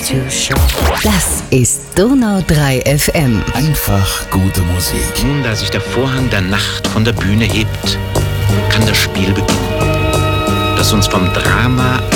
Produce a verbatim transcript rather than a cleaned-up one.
Das ist Donau drei F M. Einfach gute Musik. Nun, da sich der Vorhang der Nacht von der Bühne hebt, kann das Spiel beginnen, das uns vom Drama